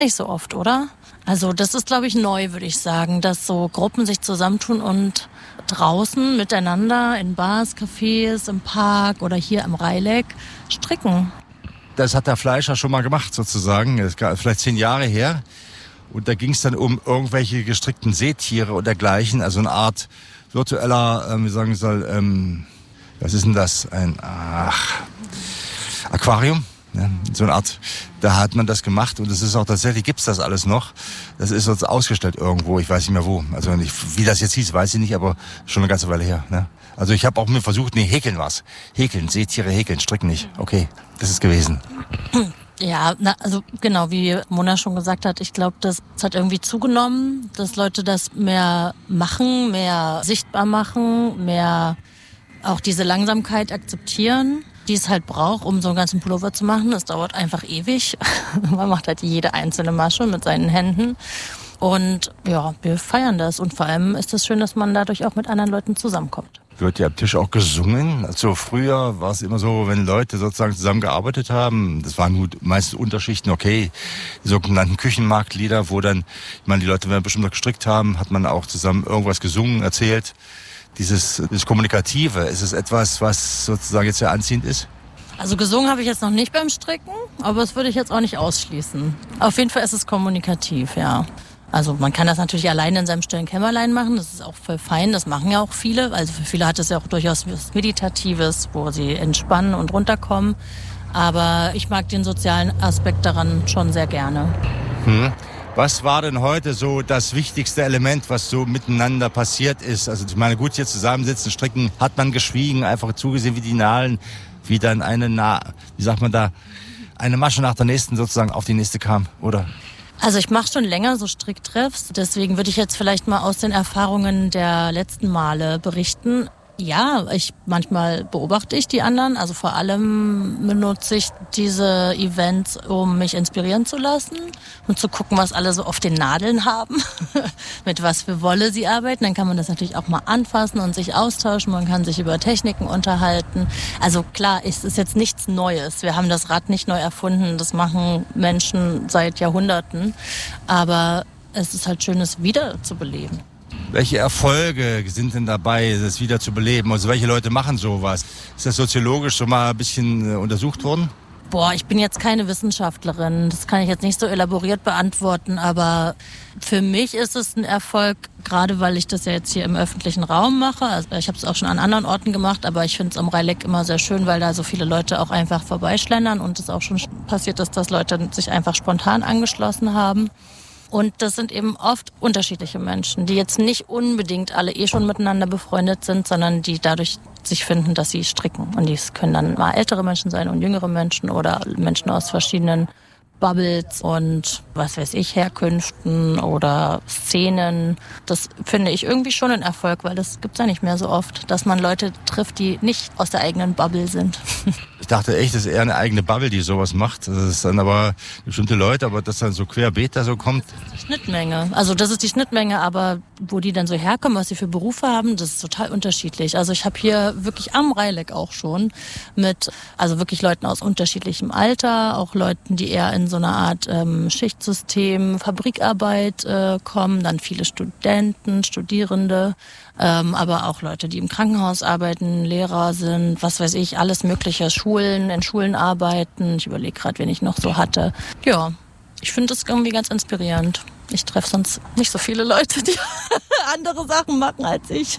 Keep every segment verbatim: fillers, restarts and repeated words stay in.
Nicht so oft, oder? Also das ist, glaube ich, neu, würde ich sagen, dass so Gruppen sich zusammentun und draußen miteinander in Bars, Cafés, im Park oder hier am Rheileck stricken. Das hat der Fleischer schon mal gemacht, sozusagen. Das ist vielleicht zehn Jahre her. Und da ging es dann um irgendwelche gestrickten Seetiere und dergleichen. Also eine Art virtueller, ähm, wie sagen soll, ähm, was ist denn das? Ein ach, Aquarium. Ja, so eine Art, da hat man das gemacht und es ist auch tatsächlich, gibt's das alles noch. Das ist jetzt ausgestellt irgendwo, ich weiß nicht mehr wo. Also nicht, wie das jetzt hieß, weiß ich nicht, aber schon eine ganze Weile her. Ne? Also ich habe auch mir versucht, nee, häkeln was. Häkeln, Seetiere häkeln, stricken nicht. Okay, das ist gewesen. Ja, na, also genau, wie Mona schon gesagt hat, ich glaube, das hat irgendwie zugenommen, dass Leute das mehr machen, mehr sichtbar machen, mehr auch diese Langsamkeit akzeptieren, die es halt braucht, um so einen ganzen Pullover zu machen. Das dauert einfach ewig. Man macht halt jede einzelne Masche mit seinen Händen. Und ja, wir feiern das. Und vor allem ist es schön, dass man dadurch auch mit anderen Leuten zusammenkommt. Wird ja am Tisch auch gesungen. Also früher war es immer so, wenn Leute sozusagen zusammengearbeitet haben, das waren gut meistens Unterschichten, okay, die sogenannten Küchenmarktlieder, wo dann, ich meine, die Leute, wenn wir bestimmt noch gestrickt haben, hat man auch zusammen irgendwas gesungen, erzählt. Dieses, dieses Kommunikative, ist es etwas, was sozusagen jetzt sehr anziehend ist? Also gesungen habe ich jetzt noch nicht beim Stricken, aber das würde ich jetzt auch nicht ausschließen. Auf jeden Fall ist es kommunikativ, ja. Also man kann das natürlich alleine in seinem stillen Kämmerlein machen, das ist auch voll fein, das machen ja auch viele. Also für viele hat es ja auch durchaus was Meditatives, wo sie entspannen und runterkommen. Aber ich mag den sozialen Aspekt daran schon sehr gerne. Hm. Was war denn heute so das wichtigste Element, was so miteinander passiert ist? Also ich meine, gut, hier zusammensitzen, stricken, hat man geschwiegen, einfach zugesehen, wie die Nadeln, wie dann eine, Na- wie sagt man da, eine Masche nach der nächsten sozusagen auf die nächste kam, oder? Also ich mache schon länger so Stricktreffs, deswegen würde ich jetzt vielleicht mal aus den Erfahrungen der letzten Male berichten. Ja, ich manchmal beobachte ich die anderen, also vor allem benutze ich diese Events, um mich inspirieren zu lassen und zu gucken, was alle so auf den Nadeln haben, mit was für Wolle sie arbeiten. Dann kann man das natürlich auch mal anfassen und sich austauschen, man kann sich über Techniken unterhalten. Also klar, es ist jetzt nichts Neues. Wir haben das Rad nicht neu erfunden, das machen Menschen seit Jahrhunderten, aber es ist halt schön, es wieder zu beleben. Welche Erfolge sind denn dabei, das wieder zu beleben? Also welche Leute machen sowas? Ist das soziologisch schon mal ein bisschen untersucht worden? Boah, ich bin jetzt keine Wissenschaftlerin. Das kann ich jetzt nicht so elaboriert beantworten. Aber für mich ist es ein Erfolg, gerade weil ich das ja jetzt hier im öffentlichen Raum mache. Also ich habe es auch schon an anderen Orten gemacht, aber ich finde es am Rheileck immer sehr schön, weil da so viele Leute auch einfach vorbeischlendern und es auch schon passiert ist, dass Leute sich einfach spontan angeschlossen haben. Und das sind eben oft unterschiedliche Menschen, die jetzt nicht unbedingt alle eh schon miteinander befreundet sind, sondern die dadurch sich finden, dass sie stricken. Und dies können dann mal ältere Menschen sein und jüngere Menschen oder Menschen aus verschiedenen Bubbles und was weiß ich, Herkünften oder Szenen. Das finde ich irgendwie schon ein Erfolg, weil das gibt's ja nicht mehr so oft, dass man Leute trifft, die nicht aus der eigenen Bubble sind. Ich dachte echt, das ist eher eine eigene Bubble, die sowas macht. Das ist dann aber bestimmte Leute, aber dass dann so querbeet da so kommt. Das ist die Schnittmenge. Also das ist die Schnittmenge, aber wo die dann so herkommen, was sie für Berufe haben, das ist total unterschiedlich. Also ich habe hier wirklich am Rheileck auch schon mit, also wirklich Leuten aus unterschiedlichem Alter, auch Leuten, die eher in so einer Art ähm, Schichtsystem, Fabrikarbeit äh, kommen, dann viele Studenten, Studierende, ähm, aber auch Leute, die im Krankenhaus arbeiten, Lehrer sind, was weiß ich, alles mögliche, Schulen, in Schulen arbeiten. Ich überlege gerade, wen ich noch so hatte. Ja, ich finde das irgendwie ganz inspirierend. Ich treffe sonst nicht so viele Leute, die andere Sachen machen als ich.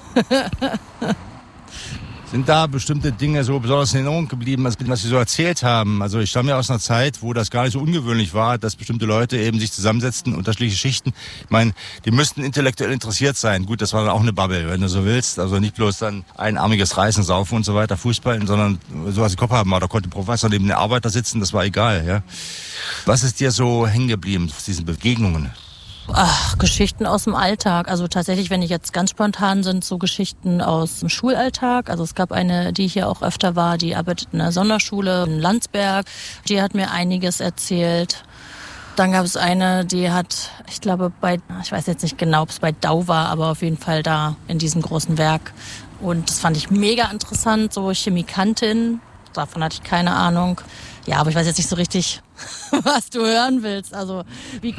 Sind da bestimmte Dinge so besonders in Erinnerung geblieben, was Sie so erzählt haben? Also ich stamme ja aus einer Zeit, wo das gar nicht so ungewöhnlich war, dass bestimmte Leute eben sich zusammensetzten, unterschiedliche Schichten. Ich meine, die müssten intellektuell interessiert sein. Gut, das war dann auch eine Bubble, wenn du so willst. Also nicht bloß dann einarmiges Reisen, Saufen und so weiter, Fußball, sondern sowas im Kopf haben. Da konnte ein Professor neben der Arbeiter sitzen, das war egal. Ja. Was ist dir so hängen geblieben aus diesen Begegnungen? Ach, Geschichten aus dem Alltag. Also tatsächlich, wenn ich jetzt ganz spontan sind, so Geschichten aus dem Schulalltag. Also es gab eine, die hier auch öfter war, die arbeitet in einer Sonderschule in Landsberg. Die hat mir einiges erzählt. Dann gab es eine, die hat, ich glaube, bei, ich weiß jetzt nicht genau, ob es bei Dau war, aber auf jeden Fall da in diesem großen Werk. Und das fand ich mega interessant, so Chemikantin. Davon hatte ich keine Ahnung. Ja, aber ich weiß jetzt nicht so richtig, was du hören willst. Also wie